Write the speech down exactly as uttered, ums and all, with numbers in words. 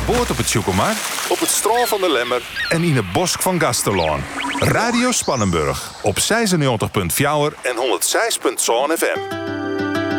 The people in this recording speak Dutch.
boord op het Tjoekelmar, op het strand van de Lemmer en in het bosk van Gasterlaan. Radio Spannenburg op zesennegentig komma vier en honderdzes komma zeven F M.